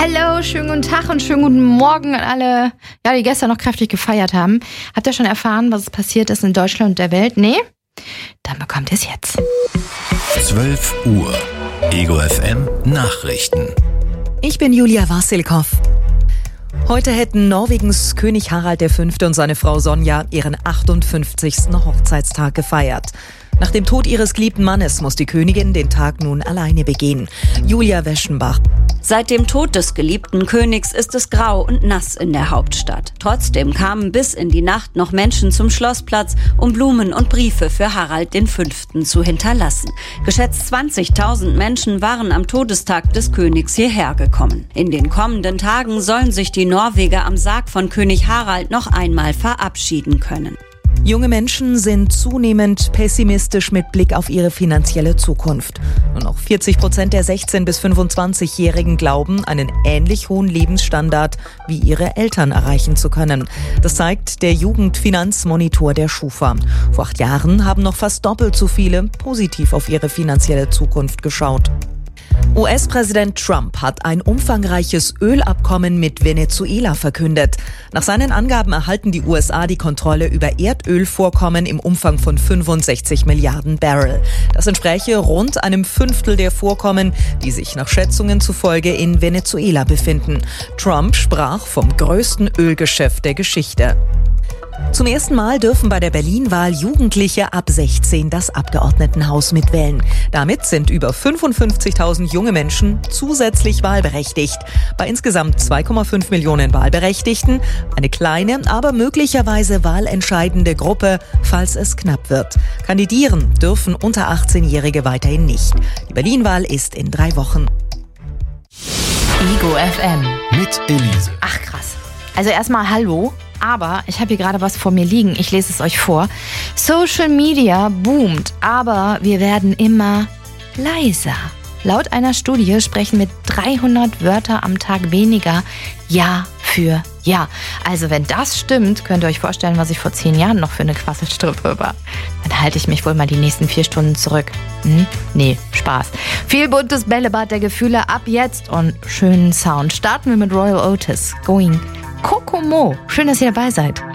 Hallo, schönen guten Tag und schönen guten Morgen an alle, die gestern noch kräftig gefeiert haben. Habt ihr schon erfahren, was passiert ist in Deutschland und der Welt? Nee? Dann bekommt ihr es jetzt. 12 Uhr. Ego FM Nachrichten. Ich bin Julia Wassilkow. Heute hätten Norwegens König Harald V. und seine Frau Sonja ihren 58. Hochzeitstag gefeiert. Nach dem Tod ihres geliebten Mannes muss die Königin den Tag nun alleine begehen. Julia Weschenbach. Seit dem Tod des geliebten Königs ist es grau und nass in der Hauptstadt. Trotzdem kamen bis in die Nacht noch Menschen zum Schlossplatz, um Blumen und Briefe für Harald V. zu hinterlassen. Geschätzt 20.000 Menschen waren am Todestag des Königs hierher gekommen. In den kommenden Tagen sollen sich die Norweger am Sarg von König Harald noch einmal verabschieden können. Junge Menschen sind zunehmend pessimistisch mit Blick auf ihre finanzielle Zukunft. Nur noch 40% der 16- bis 25-Jährigen glauben, einen ähnlich hohen Lebensstandard wie ihre Eltern erreichen zu können. Das zeigt der Jugendfinanzmonitor der Schufa. Vor 8 Jahren haben noch fast doppelt so viele positiv auf ihre finanzielle Zukunft geschaut. US-Präsident Trump hat ein umfangreiches Ölabkommen mit Venezuela verkündet. Nach seinen Angaben erhalten die USA die Kontrolle über Erdölvorkommen im Umfang von 65 Milliarden Barrel. Das entspräche rund einem Fünftel der Vorkommen, die sich nach Schätzungen zufolge in Venezuela befinden. Trump sprach vom größten Ölgeschäft der Geschichte. Zum ersten Mal dürfen bei der Berlin-Wahl Jugendliche ab 16 das Abgeordnetenhaus mitwählen. Damit sind über 55.000 junge Menschen zusätzlich wahlberechtigt. Bei insgesamt 2,5 Millionen Wahlberechtigten eine kleine, aber möglicherweise wahlentscheidende Gruppe, falls es knapp wird. Kandidieren dürfen unter 18-Jährige weiterhin nicht. Die Berlin-Wahl ist in 3 Wochen. Ego FM. Mit Elise. Ach krass. Also erstmal hallo. Aber ich habe hier gerade was vor mir liegen. Ich lese es euch vor. Social Media boomt, aber wir werden immer leiser. Laut einer Studie sprechen wir 300 Wörter am Tag weniger Jahr für Jahr. Also wenn das stimmt, könnt ihr euch vorstellen, was ich vor 10 Jahren noch für eine Quasselstrippe war. Dann halte ich mich wohl mal die nächsten 4 Stunden zurück. Nee, Spaß. Viel buntes Bällebad der Gefühle ab jetzt und schönen Sound. Starten wir mit Royal Otis. Going Kokomo. Schön, dass ihr dabei seid.